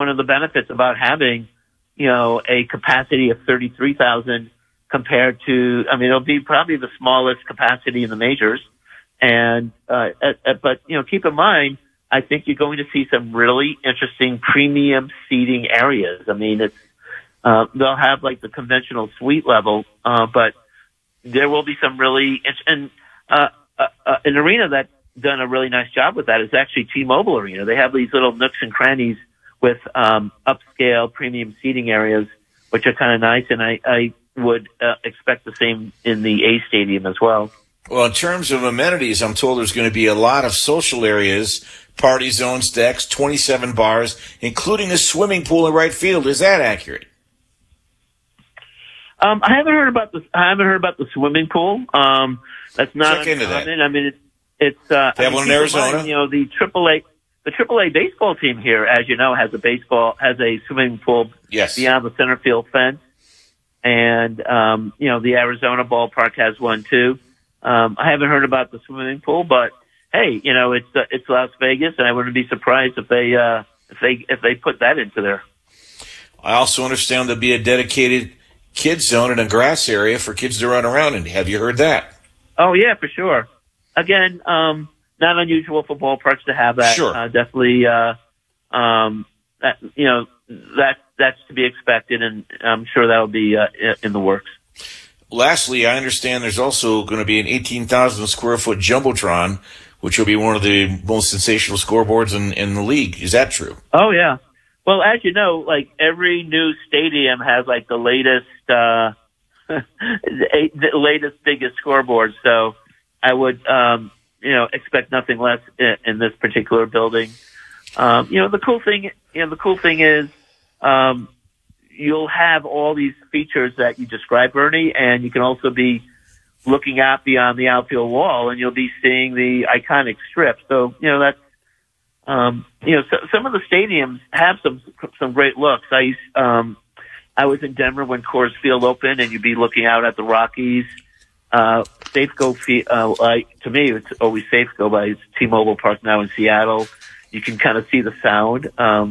one of the benefits about having, a capacity of 33,000 compared to, it'll be probably the smallest capacity in the majors. And, but keep in mind, I think you're going to see some really interesting premium seating areas. It's, they'll have like the conventional suite level, but there will be some really, and, an arena that's done a really nice job with that is actually T-Mobile Arena. They have these little nooks and crannies with, upscale premium seating areas, which are kind of nice. And I would, expect the same in the A Stadium as well. Well, in terms of amenities, I'm told there's going to be a lot of social areas, party zones, decks, 27 bars, including a swimming pool in right field. Is that accurate? I haven't heard about the swimming pool. That's not check into that. It's they have one in Arizona. Mind, the AAA baseball team here, as you know, has a swimming pool beyond the center field fence, and the Arizona ballpark has one too. I haven't heard about the swimming pool, but hey, it's Las Vegas, and I wouldn't be surprised if they put that into there. I also understand there'll be a dedicated kids zone in a grass area for kids to run around in. Have you heard that? Oh yeah, for sure. Again, not unusual for ballparks to have that. Sure. Definitely, that's to be expected, and I'm sure that'll be in the works. Lastly, I understand there's also going to be an 18,000 square foot Jumbotron, which will be one of the most sensational scoreboards in the league. Is that true? Oh yeah. Well, as you know, like every new stadium has like the latest, the latest biggest scoreboard. So I would, expect nothing less in this particular building. The cool thing is, you'll have all these features that you described, Bernie, and you can also be looking out beyond the outfield wall, and you'll be seeing the iconic strip. So, that's, so some of the stadiums have some great looks. I was in Denver when Coors Field opened, and you'd be looking out at the Rockies. Safeco, to me, it's always Safeco, but it's T-Mobile Park now in Seattle. You can kind of see the sound,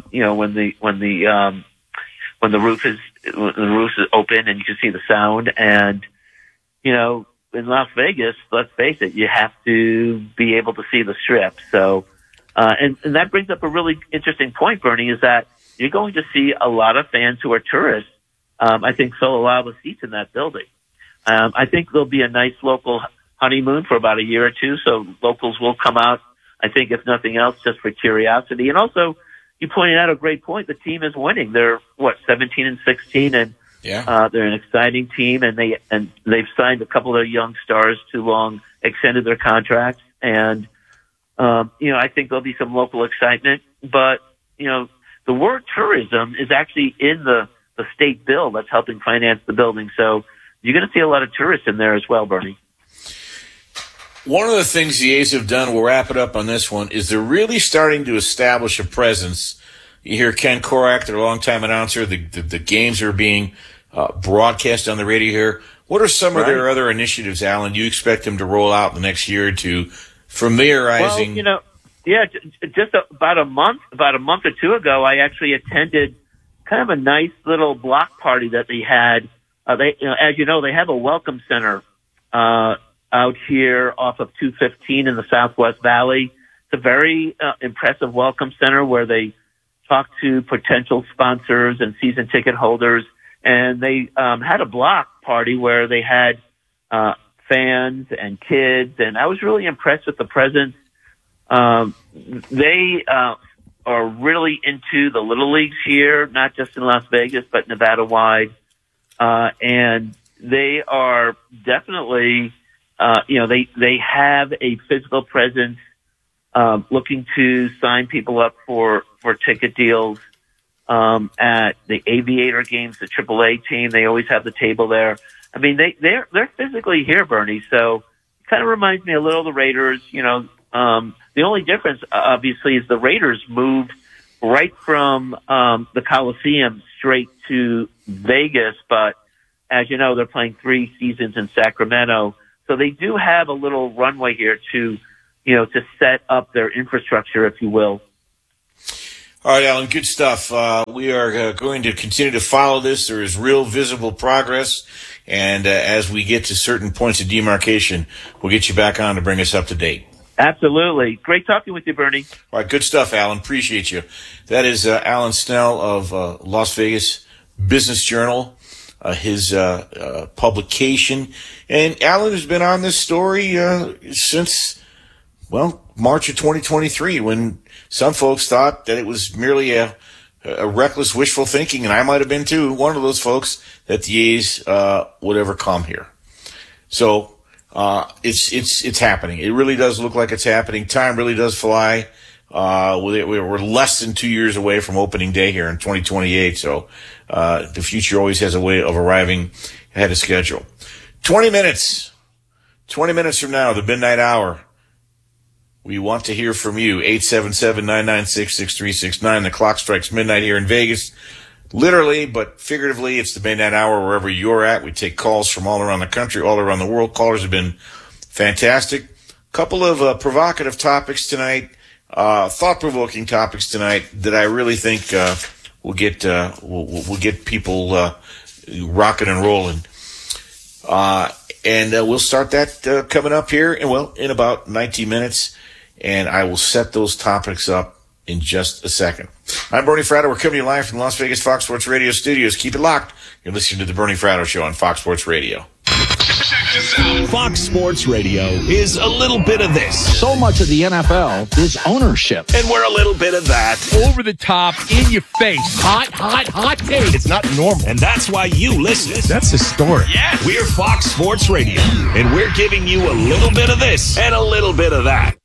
when the roof is open, and you can see the sound. And in Las Vegas, let's face it, you have to be able to see the strip. So, and that brings up a really interesting point, Bernie, is that you're going to see a lot of fans who are tourists. I think fill a lot of the seats in that building. I think there'll be a nice local honeymoon for about a year or two, so locals will come out, I think, if nothing else, just for curiosity. And also, you pointed out a great point. The team is winning. They're 17-16, and they're an exciting team, and they've signed a couple of young stars to extended their contracts. And I think there'll be some local excitement. But the word tourism is actually in the state bill that's helping finance the building. So you're going to see a lot of tourists in there as well, Bernie. One of the things the A's have done, we'll wrap it up on this one, is they're really starting to establish a presence. You hear Ken Korak, their longtime announcer, the games are being broadcast on the radio here. What are some of their other initiatives, Alan, you expect them to roll out in the next year or two, familiarizing? Well, just about a month or two ago, I actually attended kind of a nice little block party that they had. As you know, they have a welcome center out here off of 215 in the Southwest Valley. It's a very impressive welcome center where they talk to potential sponsors and season ticket holders. And they had a block party where they had fans and kids, and I was really impressed with the presence. They are really into the little leagues here, not just in Las Vegas, but Nevada-wide. And they are definitely, they have a physical presence, looking to sign people up for ticket deals, at the Aviator games, the AAA team. They always have the table there. I mean, they're physically here, Bernie. So it kind of reminds me a little of the Raiders. The only difference, obviously, is the Raiders moved right from the Coliseum straight to Vegas, but as you know, they're playing 3 seasons in Sacramento. So they do have a little runway here to set up their infrastructure, if you will. All right, Alan, good stuff. We are going to continue to follow this. There is real visible progress. And as we get to certain points of demarcation, we'll get you back on to bring us up to date. Absolutely. Great talking with you, Bernie. All right, good stuff, Alan. Appreciate you. That is Alan Snell of Las Vegas Business Journal, his publication. And Alan has been on this story since, March of 2023, when some folks thought that it was merely a reckless wishful thinking, and I might have been too, one of those folks, that the A's would ever come here. So it's happening. It really does look like it's happening. Time really does fly. We're less than 2 years away from opening day here in 2028. So the future always has a way of arriving ahead of schedule. 20 minutes from now, the midnight hour. We want to hear from you. 877-996-6369. The clock strikes midnight here in Vegas. Literally, but figuratively, it's the midnight hour wherever you're at. We take calls from all around the country, all around the world. Callers have been fantastic. Couple of provocative topics tonight, thought-provoking topics tonight that I really think will get people rocking and rolling. And we'll start that coming up here in about 19 minutes. And I will set those topics up in just a second. I'm Bernie Fratto. We're coming to you live from the Las Vegas Fox Sports Radio studios. Keep it locked. You're listening to the Bernie Fratto Show on Fox Sports Radio. Fox Sports Radio is a little bit of this. So much of the NFL is ownership. And we're a little bit of that. Over the top, in your face. Hot take. It's not normal. And that's why you listen. That's historic. Yeah. We're Fox Sports Radio. And we're giving you a little bit of this and a little bit of that.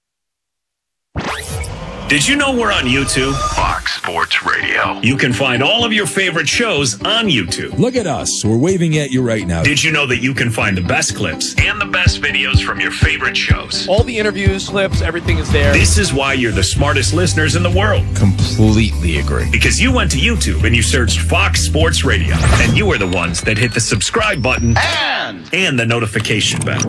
Did you know we're on YouTube? Fox Sports Radio. You can find all of your favorite shows on YouTube. Look at us. We're waving at you right now. Did you know that you can find the best clips and the best videos from your favorite shows? All the interviews, clips, everything is there. This is why you're the smartest listeners in the world. Completely agree. Because you went to YouTube and you searched Fox Sports Radio. And you are the ones that hit the subscribe button and the notification bell.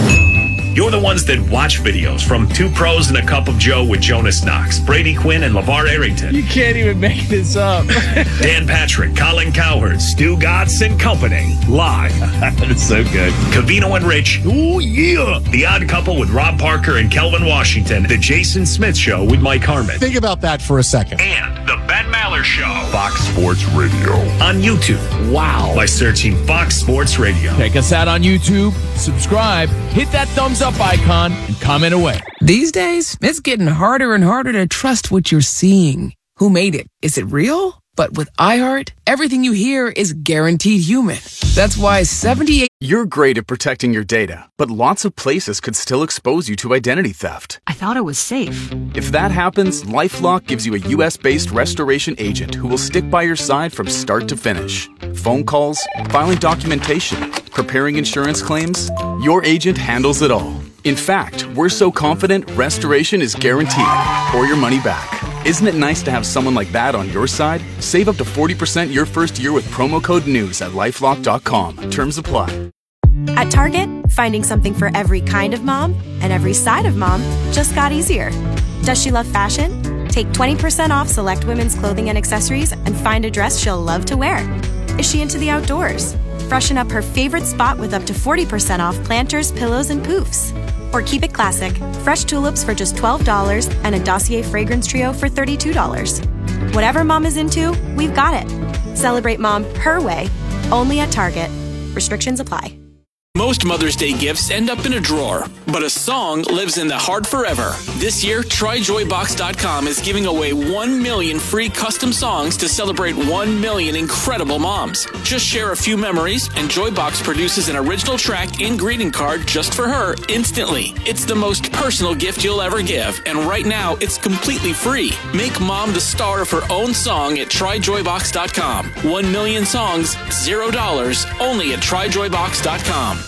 You're the ones that watch videos from Two Pros and a Cup of Joe with Jonas Knox, Brady Quinn, and LeVar Arrington. You can't even make this up. Dan Patrick, Colin Cowherd, Stu Gotts and Company. Live. That's so good. Covino and Rich. Oh, yeah. The Odd Couple with Rob Parker and Kelvin Washington. The Jason Smith Show with Mike Harmon. Think about that for a second. And the Ben Maller Show. Fox Sports Radio. On YouTube. Wow. By searching Fox Sports Radio. Check us out on YouTube. Subscribe. Hit that thumbs up icon and comment away. These days, it's getting harder and harder to trust what you're seeing. Who made it? Is it real? But with iHeart, everything you hear is guaranteed human. That's why 78... You're great at protecting your data, but lots of places could still expose you to identity theft. I thought it was safe. If that happens, LifeLock gives you a U.S.-based restoration agent who will stick by your side from start to finish. Phone calls, filing documentation, preparing insurance claims, your agent handles it all. In fact, we're so confident restoration is guaranteed or your money back. Isn't it nice to have someone like that on your side? Save up to 40% your first year with promo code NEWS at LifeLock.com. Terms apply. At Target, finding something for every kind of mom and every side of mom just got easier. Does she love fashion? Take 20% off select women's clothing and accessories and find a dress she'll love to wear. Is she into the outdoors? Freshen up her favorite spot with up to 40% off planters, pillows, and poofs. Or keep it classic, fresh tulips for just $12 and a Dossier fragrance trio for $32. Whatever mom is into, we've got it. Celebrate mom her way, only at Target. Restrictions apply. Most Mother's Day gifts end up in a drawer, but a song lives in the heart forever. This year, TryJoyBox.com is giving away 1 million free custom songs to celebrate 1 million incredible moms. Just share a few memories, and Joybox produces an original track and greeting card just for her instantly. It's the most personal gift you'll ever give, and right now, it's completely free. Make mom the star of her own song at TryJoyBox.com. 1 million songs, $0, only at TryJoyBox.com.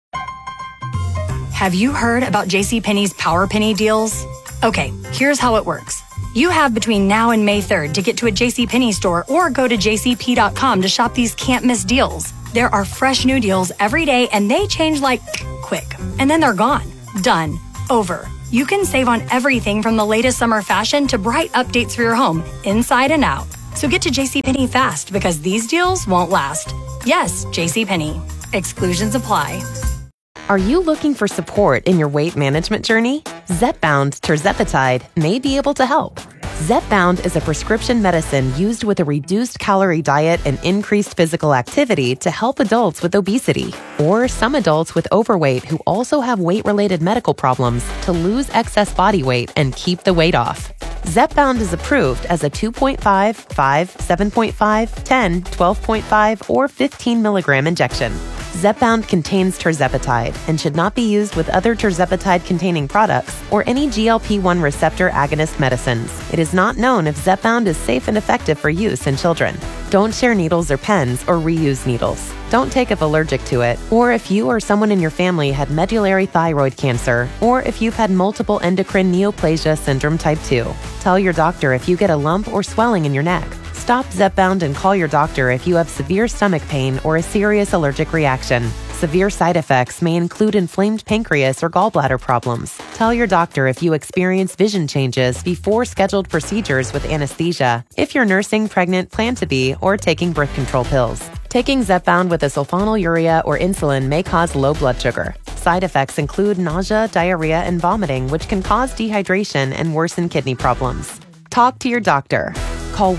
Have you heard about JCPenney's Power Penny deals? Okay, here's how it works. You have between now and May 3rd to get to a JCPenney store or go to jcp.com to shop these can't-miss deals. There are fresh new deals every day, and they change like quick. And then they're gone. Done. Over. You can save on everything from the latest summer fashion to bright updates for your home, inside and out. So get to JCPenney fast because these deals won't last. Yes, JCPenney. Exclusions apply. Are you looking for support in your weight management journey? Zepbound tirzepatide may be able to help. Zepbound is a prescription medicine used with a reduced calorie diet and increased physical activity to help adults with obesity or some adults with overweight who also have weight-related medical problems to lose excess body weight and keep the weight off. Zepbound is approved as a 2.5, 5, 7.5, 10, 12.5, or 15 milligram injection. Zepbound contains tirzepatide and should not be used with other tirzepatide-containing products or any GLP-1 receptor agonist medicines. It is not known if Zepbound is safe and effective for use in children. Don't share needles or pens or reuse needles. Don't take if allergic to it, or if you or someone in your family had medullary thyroid cancer, or if you've had multiple endocrine neoplasia syndrome type 2. Tell your doctor if you get a lump or swelling in your neck. Stop Zepbound and call your doctor if you have severe stomach pain or a serious allergic reaction. Severe side effects may include inflamed pancreas or gallbladder problems. Tell your doctor if you experience vision changes before scheduled procedures with anesthesia, if you're nursing, pregnant, plan to be, or taking birth control pills. Taking Zepbound with a sulfonylurea or insulin may cause low blood sugar. Side effects include nausea, diarrhea, and vomiting, which can cause dehydration and worsen kidney problems. Talk to your doctor. Call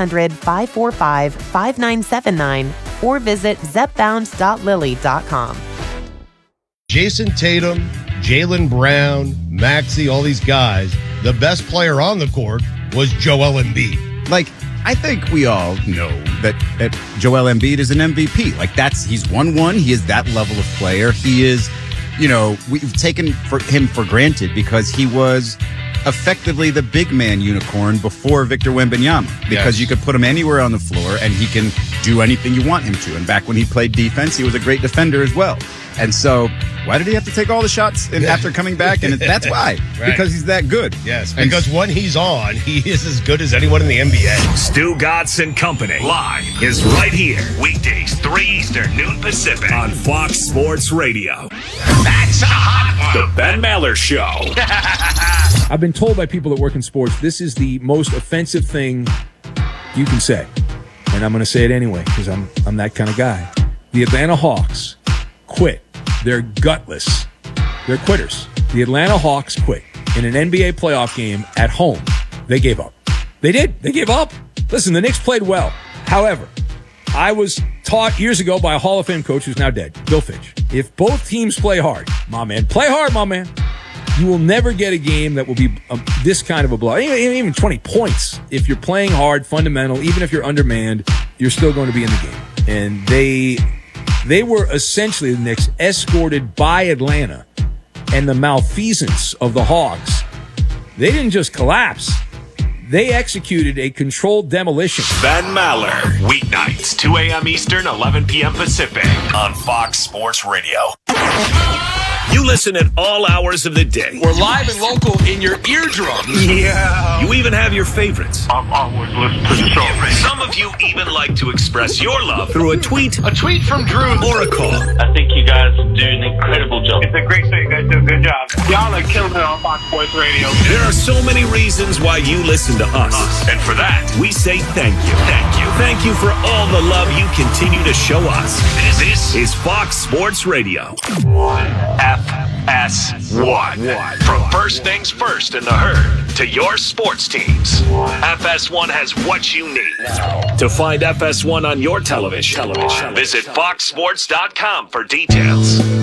1-800-545-5979 or visit zepbound.lilly.com. Jason Tatum, Jaylen Brown, Maxey, all these guys, the best player on the court was Joel Embiid. Like, I think we all know that Joel Embiid is an MVP. Like, he's won one. He is that level of player. He is, we've taken him for granted because he was effectively the big man unicorn before Victor Wembanyama, because you could put him anywhere on the floor and he can do anything you want him to. And back when he played defense, he was a great defender as well. And so why did he have to take all the shots after coming back? And that's why, because he's that good. Yes, because when he's on, he is as good as anyone in the NBA. Stu Gatz and Company live is right here. Weekdays, 3 Eastern, noon Pacific on Fox Sports Radio. That's a hot one. The Ben Maller Show. I've been told by people that work in sports, this is the most offensive thing you can say. And I'm going to say it anyway, because I'm that kind of guy. The Atlanta Hawks quit. They're gutless. They're quitters. The Atlanta Hawks quit in an NBA playoff game at home. They gave up. They did. They gave up. Listen, the Knicks played well. However, I was taught years ago by a Hall of Fame coach who's now dead, Bill Fitch. If both teams play hard, my man, play hard, my man, you will never get a game that will be this kind of a blowout. Even 20 points. If you're playing hard, fundamental, even if you're undermanned, you're still going to be in the game. And they were essentially, the Knicks, escorted by Atlanta and the malfeasance of the Hawks. They didn't just collapse. They executed a controlled demolition. Ben Maller, weeknights, 2 a.m. Eastern, 11 p.m. Pacific on Fox Sports Radio. You listen at all hours of the day. We're live and local in your eardrums. Yeah. You even have your favorites. I've always listened to the show. Some of you even like to express your love through a tweet from Drew or a call. I think you guys do an incredible job. It's a great show. You guys do a good job. Y'all are killing it on Fox Sports Radio. There are so many reasons why you listen to us. And for that, we say thank you. Thank you. Thank you for all the love you continue to show us. This is Fox Sports Radio. FS1. From first things first in the herd to your sports teams, FS1 has what you need. To find FS1 on your television, visit foxsports.com for details.